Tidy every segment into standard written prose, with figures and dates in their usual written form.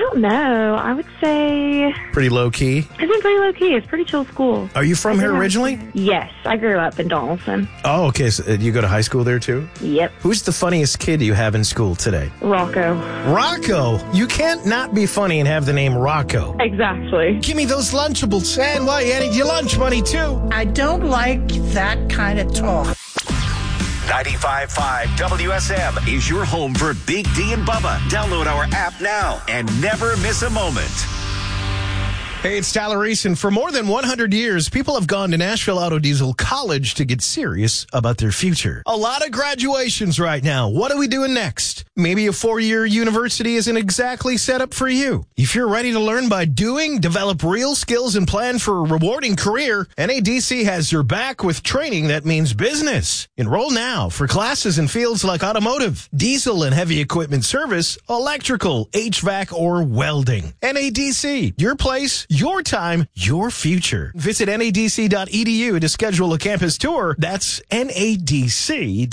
don't know. I would say Pretty low-key? it's been pretty low-key. It's pretty chill school. Are you from here originally? Yes. I grew up in Donaldson. Oh, okay. So you go to high school there, too? Yep. Who's the funniest kid you have in school today? Rocco. Rocco? You can't not be funny and have the name Rocco. Exactly. Give me those Lunchables. And why, you need your lunch money, too. I don't like that kind of talk. 95.5 WSM is your home for Big D and Bubba. Download our app now and never miss a moment. Hey, it's Tyler Reese, for more than 100 years, people have gone to Nashville Auto Diesel College to get serious about their future. A lot of graduations right now. What are we doing next? Maybe a 4-year university isn't exactly set up for you. If you're ready to learn by doing, develop real skills, and plan for a rewarding career, NADC has your back with training that means business. Enroll now for classes in fields like automotive, diesel and heavy equipment service, electrical, HVAC, or welding. NADC, your place, your time, your future. Visit nadc.edu to schedule a campus tour. That's nadc.edu.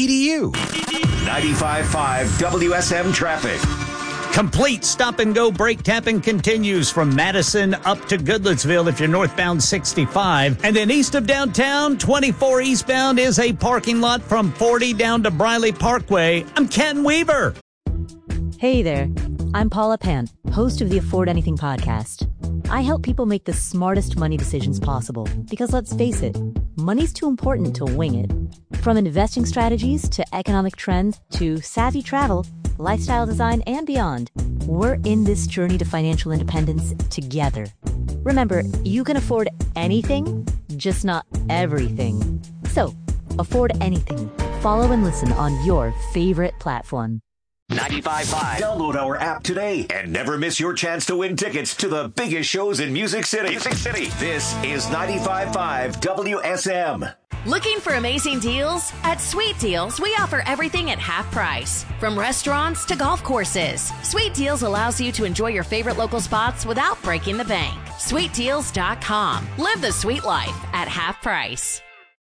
95.5 WSM traffic. Complete stop-and-go brake tapping continues from Madison up to Goodlettsville if you're northbound 65. And then east of downtown, 24 eastbound is a parking lot from 40 down to Briley Parkway. I'm Ken Weaver. Hey there, I'm Paula Pant, host of the Afford Anything podcast. I help people make the smartest money decisions possible because, let's face it, money's too important to wing it. From investing strategies to economic trends to savvy travel, lifestyle design, and beyond, we're in this journey to financial independence together. Remember, you can afford anything, just not everything. So, afford anything. Follow and listen on your favorite platform. 95.5. Download our app today and never miss your chance to win tickets to the biggest shows in Music City. This is 95.5 WSM. Looking for amazing deals? At Sweet Deals, we offer everything at half price. From restaurants to golf courses, Sweet Deals allows you to enjoy your favorite local spots without breaking the bank. SweetDeals.com. Live the sweet life at half price.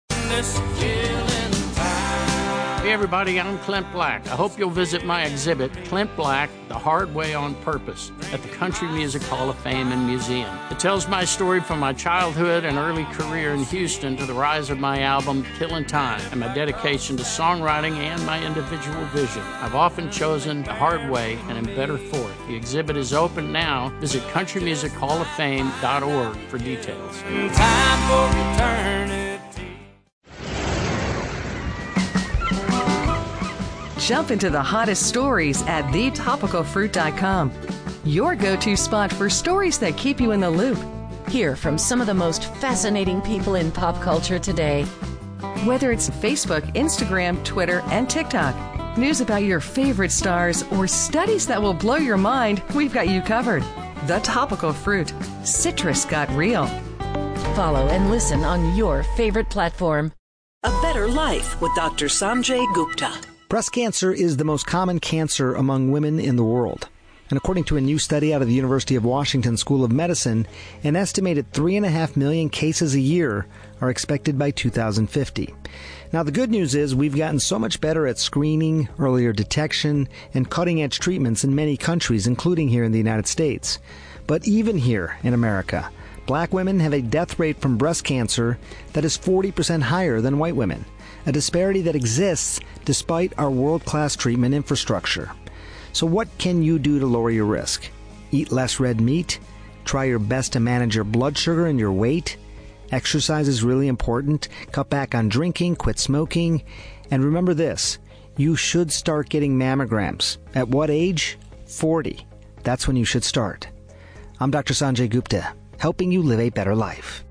Hey everybody, I'm Clint Black. I hope you'll visit my exhibit, Clint Black, The Hard Way on Purpose, at the Country Music Hall of Fame and Museum. It tells my story from my childhood and early career in Houston to the rise of my album, Killin' Time, and my dedication to songwriting and my individual vision. I've often chosen the hard way and am better for it. The exhibit is open now. Visit countrymusichallaffame.org for details. Time for eternity. Jump into the hottest stories at thetopicalfruit.com. Your go-to spot for stories that keep you in the loop. Hear from some of the most fascinating people in pop culture today. Whether it's Facebook, Instagram, Twitter, and TikTok, news about your favorite stars, or studies that will blow your mind, we've got you covered. The Topical Fruit. Citrus got real. Follow and listen on your favorite platform. A Better Life with Dr. Sanjay Gupta. Breast cancer is the most common cancer among women in the world. And according to a new study out of the University of Washington School of Medicine, an estimated 3.5 million cases a year are expected by 2050. Now, the good news is we've gotten so much better at screening, earlier detection, and cutting-edge treatments in many countries, including here in the United States. But even here in America, black women have a death rate from breast cancer that is 40% higher than white women, a disparity that exists despite our world-class treatment infrastructure. So what can you do to lower your risk? Eat less red meat? Try your best to manage your blood sugar and your weight? Exercise is really important. Cut back on drinking, quit smoking. And remember this, you should start getting mammograms. At what age? 40. That's when you should start. I'm Dr. Sanjay Gupta, helping you live a better life.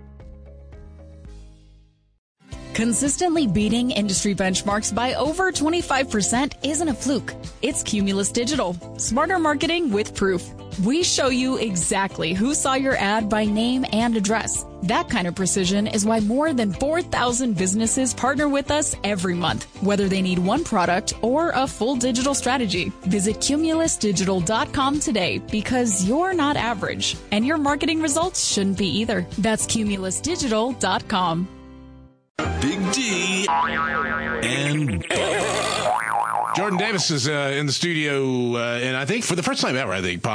Consistently beating industry benchmarks by over 25% isn't a fluke. It's Cumulus Digital. Smarter marketing with proof. We show you exactly who saw your ad by name and address. That kind of precision is why more than 4,000 businesses partner with us every month, whether they need one product or a full digital strategy. Visit cumulusdigital.com today because you're not average, and your marketing results shouldn't be either. That's cumulusdigital.com. Big D and Jordan Davis is in the studio, and I think for the first time ever,